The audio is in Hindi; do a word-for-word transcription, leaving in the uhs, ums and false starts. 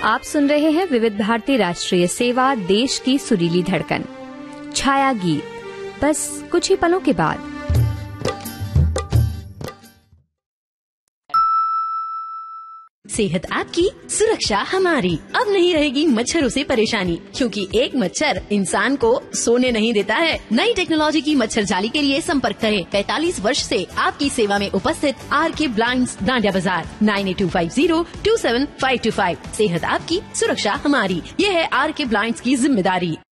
आप सुन रहे हैं विविध भारती राष्ट्रीय सेवा, देश की सुरीली धड़कन। छाया गीत, बस कुछ ही पलों के बाद। सेहत आपकी, सुरक्षा हमारी। अब नहीं रहेगी मच्छरों से परेशानी, क्योंकि एक मच्छर इंसान को सोने नहीं देता है। नई टेक्नोलॉजी की मच्छर जाली के लिए संपर्क करें पैंतालीस वर्ष से आपकी सेवा में उपस्थित आर के ब्लाइंड्स, डांडिया बाजार, nine eight to five zero to seven five to five. सेहत आपकी, सुरक्षा हमारी, ये है आर के ब्लाइंड्स की जिम्मेदारी।